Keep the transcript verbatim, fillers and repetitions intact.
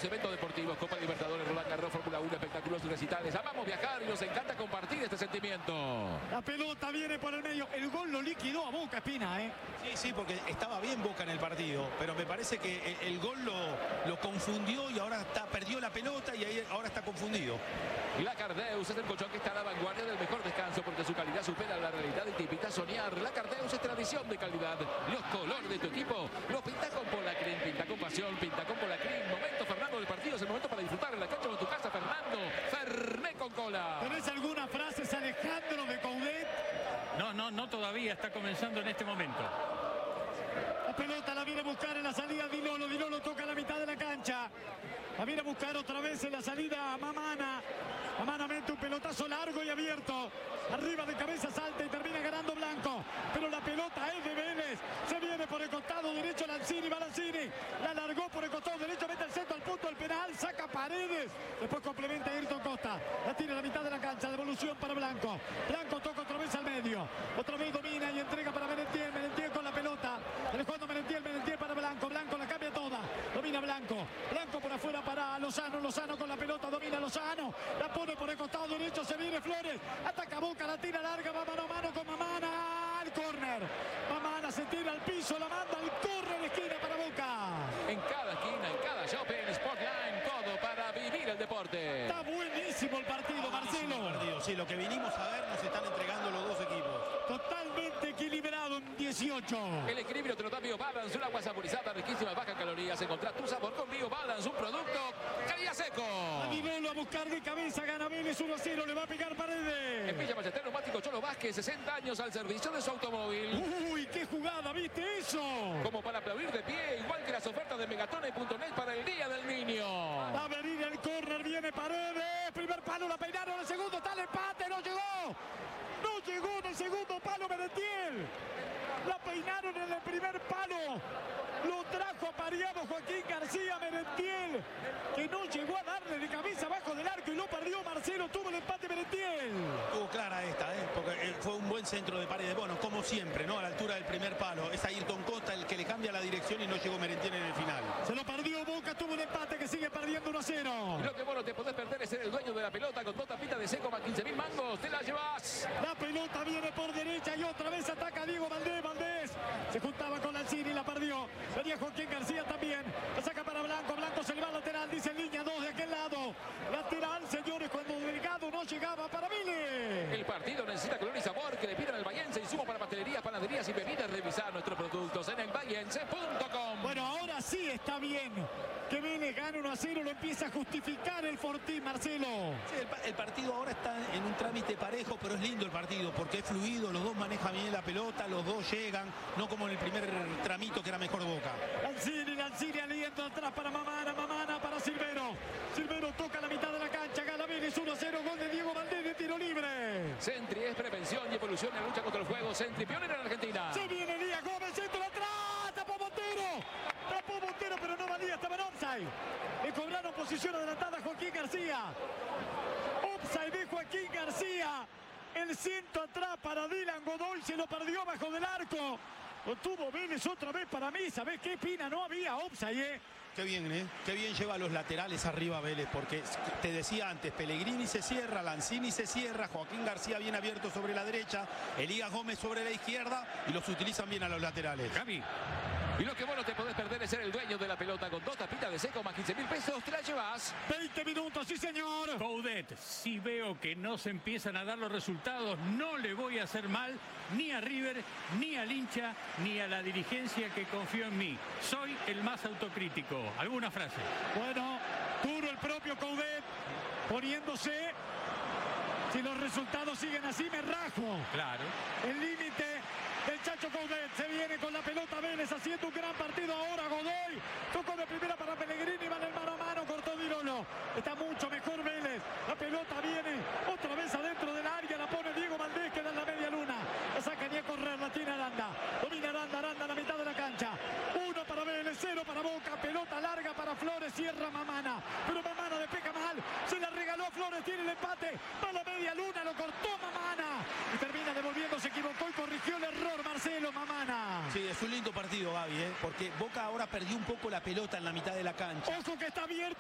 los eventos deportivos, Copa Libertadores, Roland Garros, Fórmula uno, espectáculos y recitales. Amamos viajar y nos encanta compartir este sentimiento. La pelota viene por el medio. El gol lo liquidó a Boca, Espina, ¿eh? Sí, sí, porque estaba bien Boca en el partido, pero me parece que el gol lo, lo confundió y ahora está, perdió la pelota y ahí, ahora está confundido. La Cardeus es el colchón que está a la vanguardia del mejor descanso porque su calidad supera la realidad y te invita a soñar. La Cardeus es tradición de calidad. Los colores de tu equipo los pinta con Polacrim, pinta con pasión, pinta con Polacrim. Momento, Fernando, del partido es el momento para disfrutar en la cancha o en tu casa, Fernando. Fernet con cola. ¿Tenés algunas frases, Alejandro, de Coudet? No, no, no todavía, está comenzando en este momento. La pelota la viene a buscar en la salida Dilolo. Dilolo toca la mitad de la cancha. La viene a buscar otra vez en la salida Mamana. Mamana mete un pelotazo largo y abierto. Arriba de cabeza salta y termina ganando Blanco. Pero la pelota es de Vélez. Se viene por el costado derecho Lanzini. Va Lanzini. La largó por el costado derecho. Mete el centro al punto del penal. Saca Paredes. Después complementa a Ayrton Costa. La tira a la mitad de la cancha. Devolución para Blanco. Blanco toca otra vez al medio. Otra vez domina y entrega para Merentiel. Merentiel con la pelota. El cuando Merentiel. Merentiel para Blanco. Blanco la cambia toda. Domina Blanco. Blanco por afuera para Lozano. Lozano con la pelota. Domina Lozano. La pone por el costado derecho. Se viene Flores. Ataca Boca. La tira larga. Va mano a mano con Mamana. Al córner. Mamana se tira al piso. La manda al córner. Esquina para Boca. En cada esquina, en cada shopping, Sportline, todo para vivir el deporte. Está buenísimo el partido, Marcelo. El partido, sí, lo que vinimos a ver nos están entregando los dos equipos. Totalmente equilibrado en dieciocho. El equilibrio te lo da BioBalance, un agua saborizada, riquísima, baja en calorías. Encontrá tu sabor con BioBalance, un producto calidad seco. A Dilolo a buscar de cabeza, gana Vélez uno a cero, le va a pegar Paredes. En Villa Ballester, neumático Cholo Vázquez, sesenta años al servicio de su automóvil. Uy, qué jugada, ¿viste eso? Como para aplaudir de pie, igual que las ofertas de Megatone punto net para el Día del Niño. Va a venir el córner, viene Paredes. Primer palo, la peinaron, el segundo está el empate, no llegó. No llegó en el segundo palo Merentiel. La peinaron en el primer palo. Lo trajo apareado Joaquín García Merentiel, que no llegó a darle de cabeza abajo del arco y lo perdió Marcelo. Tuvo el empate Merentiel. Tuvo clara esta, ¿eh? Porque fue un buen centro de Paredes. Bueno, como siempre, ¿no? A la altura del primer palo. Es Ayrton Costa el que le cambia la dirección y no llegó Merentiel en el final. Se lo perdió Boca, tuvo un empate que sigue perdiendo uno a cero. Lo que vos no te podés perder es ser el dueño de la pelota con dos tapitas de seco más quince mil mangos. Te la llevas. La pelota viene por derecha y otra vez ataca Diego Valdés. Valdés se juntaba con Lanzini y la perdió. Venía Joaquín García también. La saca para Blanco. Blanco se le va al lateral. Dice línea dos de aquel lado. Lateral, señores, cuando Delgado no llegaba para Vélez. El partido necesita color y sabor que le pidan al Bahiense. Insumo para pastelerías, panaderías y bebidas. Revisar nuestros productos en el bahiense punto com. Bueno, ahora sí está bien que Vélez gane uno a cero. Lo empieza a justificar el Fortín, Marcelo. Sí, el, el partido ahora está en un trámite parejo, pero es lindo el partido porque es fluido. Los dos manejan bien la pelota, los dos llegan, no como en el primer tramito que era mejor Boca. Lanzini, Lanzini aliento atrás para Mamana, Mamana para Silvero. Silvero toca la mitad de la cancha, gana Vélez uno a cero, gol de Diego Valdés de tiro libre. Sentry es prevención y evolución en la lucha contra el fuego. Sentry, pionero en Argentina. Se viene Elías Gómez, centro atrás, tapó Montero. Tapó Montero, pero no valía, estaba en offside. Le cobraron posición adelantada a Joaquín García. Offside de Joaquín García. El centro atrás para Dylan Godoy, se lo perdió bajo del arco. Lo tuvo Vélez otra vez para mí. ¿Sabés qué, Pina? No había offside, ¿eh? Qué bien, ¿eh? Qué bien lleva a los laterales arriba Vélez, porque te decía antes, Pellegrini se cierra, Lanzini se cierra, Joaquín García bien abierto sobre la derecha, Elías Gómez sobre la izquierda y los utilizan bien a los laterales. Gaby. Y lo que vos no te podés perder es ser el dueño de la pelota con dos tapitas de seco más quince mil pesos. Te la llevas. veinte minutos, sí señor. Coudet, si veo que no se empiezan a dar los resultados, no le voy a hacer mal ni a River, ni al hincha, ni a la dirigencia que confió en mí. Soy el más autocrítico. ¿Alguna frase? Bueno, duro el propio Coudet, poniéndose. Si los resultados siguen así, me rajo. Claro. El límite del Chacho Coudet. Se viene con la pelota Vélez haciendo un gran partido ahora. Godoy tocó de primera para Pellegrini. Va en el mano a mano. Cortó Dilolo. Está mucho mejor Vélez. La pelota viene otra vez adentro del área. La pone Diego Valdés. Queda en la media luna. La saca ni a correr. La tiene Aranda. Domina Aranda. Aranda a la mitad de la cancha. Uno para Vélez. Cero para Boca. Pelota larga para Flores. Cierra Mamana. Pero Mamana despeja mal. Se la regaló a Flores. Tiene el empate. Va a la media luna. Lo cortó Mamana. Y termina devolviendo. Se equivocó y corrigió el error. Marcelo Mamana. Sí, es un lindo partido, Gaby, ¿eh? Porque Boca ahora perdió un poco la pelota en la mitad de la cancha. Ojo que está abierto.